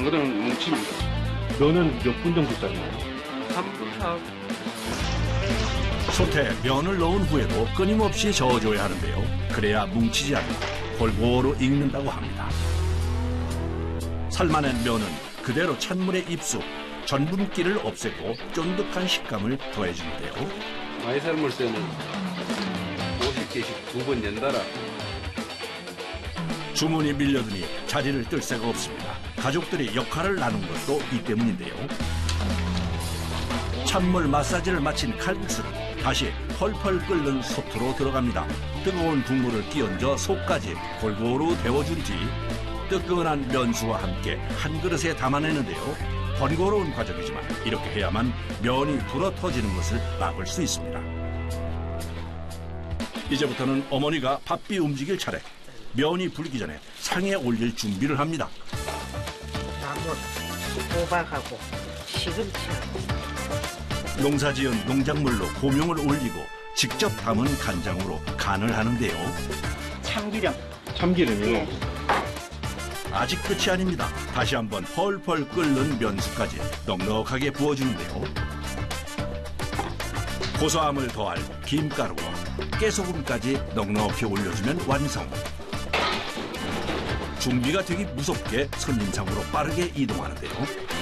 안 그러면 뭉칩니다. 면은 몇 분 정도 삶아요? 3분, 4분. 솥에 면을 넣은 후에도 끊임없이 저어줘야 하는데요. 그래야 뭉치지 않고 골고루 익는다고 합니다. 삶아낸 면은 그대로 찬물에 입수, 전분기를 없애고 쫀득한 식감을 더해주는데요. 많이 삶을 때는 50개씩 2번 연달아. 주문이 밀려드니 자리를 뜰 새가 없습니다. 가족들이 역할을 나눈 것도 이 때문인데요. 찬물 마사지를 마친 칼국수는 다시 펄펄 끓는 솥으로 들어갑니다. 뜨거운 국물을 끼얹어 속까지 골고루 데워준 뒤 뜨끈한 면수와 함께 한 그릇에 담아내는데요. 번거로운 과정이지만 이렇게 해야만 면이 불어터지는 것을 막을 수 있습니다. 이제부터는 어머니가 바삐 움직일 차례. 면이 불기 전에 상에 올릴 준비를 합니다. 나물, 호박하고 시금치하고 농사지은 농작물로 고명을 올리고 직접 담은 간장으로 간을 하는데요. 참기름. 참기름이요? 네. 아직 끝이 아닙니다. 다시 한번 펄펄 끓는 면수까지 넉넉하게 부어주는데요. 고소함을 더할 김가루와 깨소금까지 넉넉히 올려주면 완성. 준비가 되기 무섭게 손님상으로 빠르게 이동하는데요.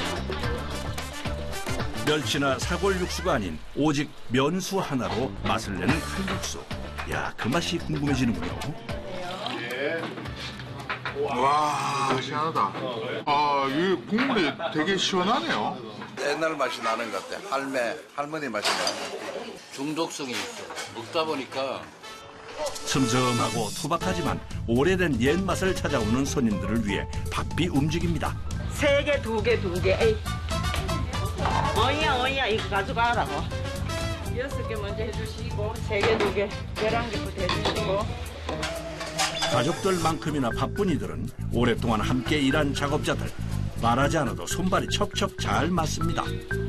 멸치나 사골 육수가 아닌 오직 면수 하나로 맛을 내는 칼국수. 야, 그 맛이 궁금해지는군요. 와, 시원하다. 아, 이 국물이 되게 시원하네요. 옛날 맛이 나는 것 같아. 할머니 맛이 나는. 중독성이 있어. 먹다 보니까 슴슴하고 투박하지만 오래된 옛맛을 찾아오는 손님들을 위해 바삐 움직입니다. 3개, 2개, 2개. 에이. 어이야, 이거 가져가라고. 6개 먼저 해주시고, 3개, 2개, 11개부터 해주시고. 가족들만큼이나 바쁜 이들은 오랫동안 함께 일한 작업자들. 말하지 않아도 손발이 척척 잘 맞습니다.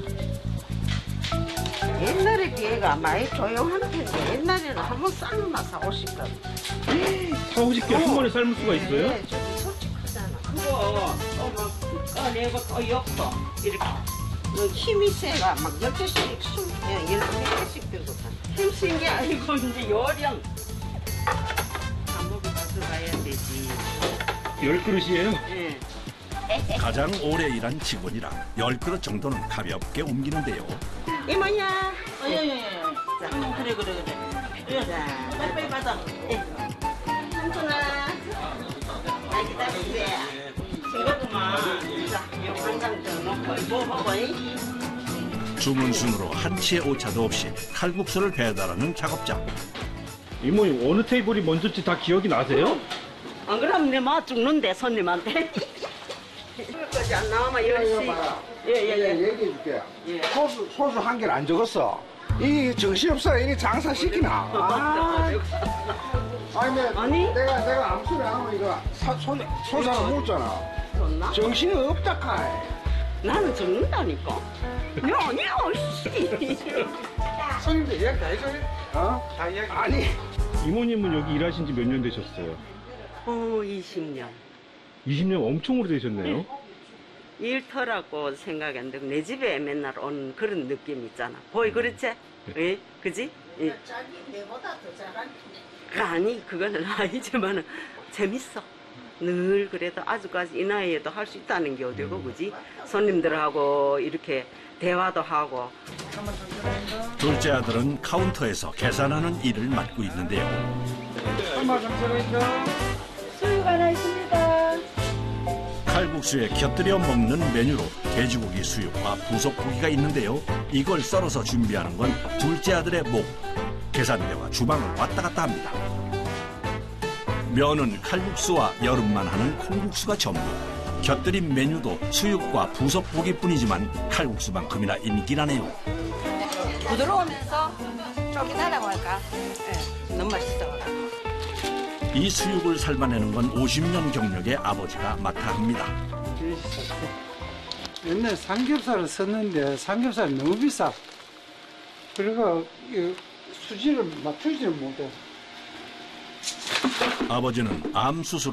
옛날에 비해가 많이 조용한 편인데 옛날에는 한번 삶으면 40개. 40개 한 번에 삶을 수가 있어요? 네, 좀 솔직하잖아. 그거 막 꺼내고 또 엮고 이렇게. 힘이 세가 막 12개씩 12개씩 들고 힘쓴 게 아니고 이제 요령. 감옥에 가져가야 되지. 10그릇이에요? 네. 가장 오래 일한 직원이라 10그릇 정도는 가볍게 옮기는데요. 이모야. 그래. 자, 빨리빨리 받아. 삼촌아. 나 기다리세요. 싱겁구만. 자, 요 간장 좀 넣고 먹어봐. 주문 순으로 한치의 오차도 없이 칼국수를 배달하는 작업자. 이모님 어느 테이블이 먼저인지 다 기억이 나세요? 안 그러면 내 맛 죽는데 손님한테. 여기까지 안 나오면 10시. 예. 얘기해줄게. 소주 한 개를 안 적었어. 이 정신없어. 이 장사 시키나. 아니, 내가 아무 소리 안 하면 이거 소주 하나 먹었잖아. 좋나? 정신이 없다 카이. 나는 죽는다니까. 야, 씨. 손님들 이야기 다 해줘요? 다 이야기. 아니. 이모님은 여기 일하신 지 몇 년 되셨어요? 20년. 20년 엄청 오래되셨네요. 일터라고 생각이 안 들고 내 집에 맨날 온 그런 느낌 있잖아. 보이 그렇지? 예? 그지? 예. 자기 내보다 더 잘하는 아니 그거는 아니지만 재밌어. 늘 그래도 아직까지 이 나이에도 할 수 있다는 게 어디고 그지? 손님들하고 이렇게 대화도 하고. 둘째 아들은 카운터에서 계산하는 일을 맡고 있는데요. 수육 하나 있습니다. 칼국수에 곁들여 먹는 메뉴로 돼지고기 수육과 부속고기가 있는데요. 이걸 썰어서 준비하는 건 둘째 아들의 목. 계산대와 주방을 왔다 갔다 합니다. 면은 칼국수와 여름만 하는 콩국수가 전부. 곁들인 메뉴도 수육과 부속고기뿐이지만 칼국수만큼이나 인기나네요. 부드러우면서 쫄깃하다고 할까? 네, 너무 맛있어. 이 수육을 삶아내는 건 50년 경력의 아버지가 맡아 합니다. 옛날에 삼겹살을 썼는데 삼겹살이 너무 비싸. 그리고 수지를 맞추지를 못해. 아버지는 암 수술